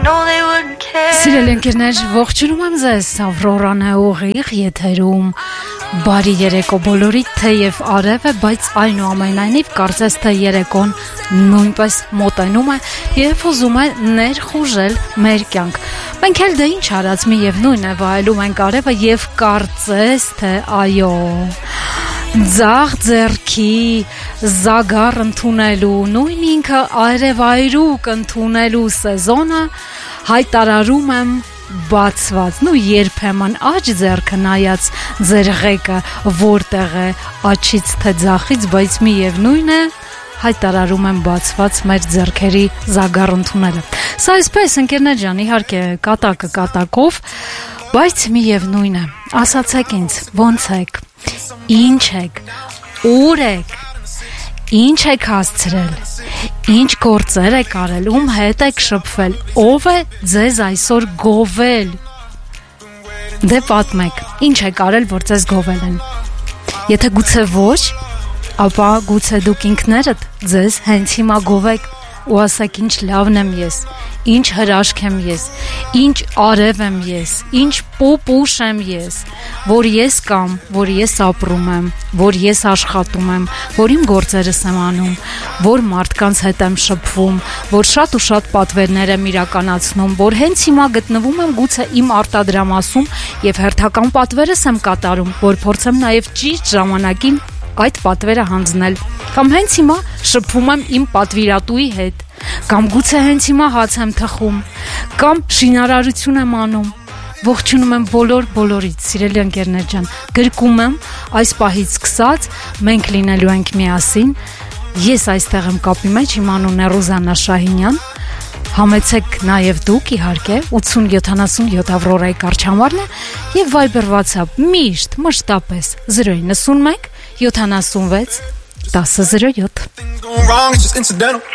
Սիրելի ընկերներ, ողջունում եմ ձեզ, Ավրորան է ուղիղ եթերում, բարի երեկո բոլորիդ, թեև արև է, բայց այնուամենայնիվ կարծես թե երեկոն նույնպես մոտենում է և ուզում է ներխուժել մեր կյանք։ Մենք էլ դե ինչ արած միևնույն է վայելում ենք արևը և կարծես թե այո, ձախ ձեռքի զագար ընդունելու, նույն ինքը արևայրուկ ընդունելու սեզոնը հայտարարում եմ բացված, երբեմն աջ ձեռքը նայած ձեր ղեկը որտեղ է աչից թե ձախից, բայց միևնույն է հայտարարում եմ բացված մեր ձեռքերի զագար ընդունելը։ Սա այսպես ընկերներ ջան, իհարկե կատակը կատակով, բայց միևնույն է, ասացեք ինձ, ոնց եք, ինչ եք, ուր եք, ինչ եք հասցրել, ինչ գործեր եք արել, ում հետ եք շփվել, ով է ձեզ այսօր գովել, դե պատմեք, ինչ եք արել, որ ձեզ գովել են, եթե գուցե ոչ, ապա գուցե դուք ինքներդ ձեզ հենց հիմա գովեք ու ասեք ինչ լավն եմ ես, ինչ հրաշք եմ ես, ինչ արև եմ ես, ինչ պուպուշ եմ ես, որ ես կամ, որ ես ապրում եմ, որ ես աշխատում եմ, որ իմ գործերս եմ անում, որ մարդկանց հետ եմ շփվում, որ շատ ու շատ պատվերներ եմ իրականացնում, որ հենց հիմա գտնվում եմ գուցե իմ արտադրամասում և հերթական պատվերս եմ կատարում, որ փորձեմ նաև ճիշտ ժամանակին այդ պատվերը հանձնել, կամ հենց հիմա շփվում եմ իմ պատվիրատուի հետ, կամ գուցե հենց հիմա հաց եմ թխում, կամ շինարարություն եմ անում, ողջունում եմ բոլորից, սիրելի ընկերներ ջան, գրկում եմ այս պահից սկսած, մենք լինելու ենք միասին, ես այստեղ եմ կապի մեջ, իմ անունն է Ռուզաննա Շահինյան, համեցեք նաև դուք իհարկե 8077 Ավրորայի կարճամարն է և Viber WhatsApp միշտ մշտապես 091 76 1007